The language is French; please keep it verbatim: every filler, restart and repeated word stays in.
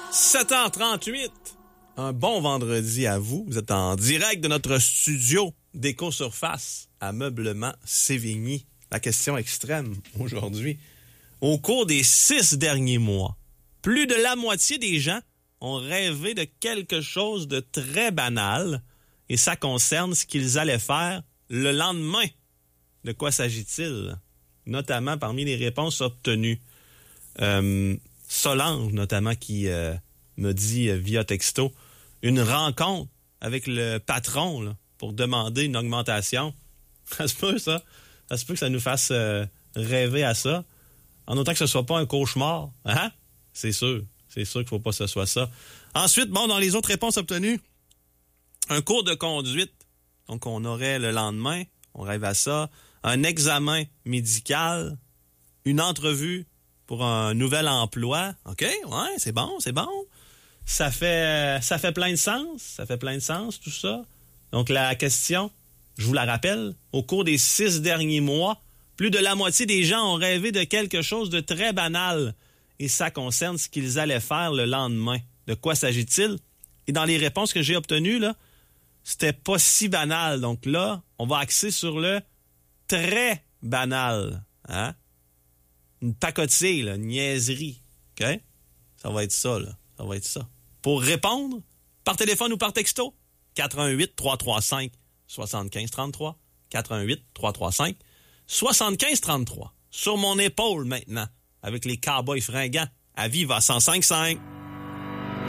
sept heures trente-huit. Un bon vendredi à vous. Vous êtes en direct de notre studio d'Éco-Surface, Ameublement Sévigny. La question extrême aujourd'hui. Au cours des six derniers mois, plus de la moitié des gens ont rêvé de quelque chose de très banal et ça concerne ce qu'ils allaient faire le lendemain. De quoi s'agit-il? Notamment parmi les réponses obtenues. Euh, Solange, notamment, qui euh, me dit euh, via texto, une rencontre avec le patron là, pour demander une augmentation. Ça se peut, ça. Ça se peut que ça nous fasse euh, rêver à ça. En autant que ce ne soit pas un cauchemar. Hein? C'est sûr. C'est sûr qu'il ne faut pas que ce soit ça. Ensuite, bon, dans les autres réponses obtenues, un cours de conduite. Donc, on aurait le lendemain, on rêve à ça. Un examen médical, une entrevue pour un nouvel emploi. OK, ouais, c'est bon, c'est bon. Ça fait, ça fait plein de sens. Ça fait plein de sens, tout ça. Donc, la question, je vous la rappelle, au cours des six derniers mois, plus de la moitié des gens ont rêvé de quelque chose de très banal. Et ça concerne ce qu'ils allaient faire le lendemain. De quoi s'agit-il? Et dans les réponses que j'ai obtenues, là, c'était pas si banal. Donc là, on va axer sur le très banal. Hein? Une pacotille, là, une niaiserie. OK? Ça va être ça, là. Ça va être ça. Pour répondre, par téléphone ou par texto, quatre un huit, trois trois cinq, sept cinq trois trois. quatre un huit, trois trois cinq, sept cinq trois trois. Sur mon épaule maintenant, avec les Cowboys fringants. À Viva cent cinq virgule cinq.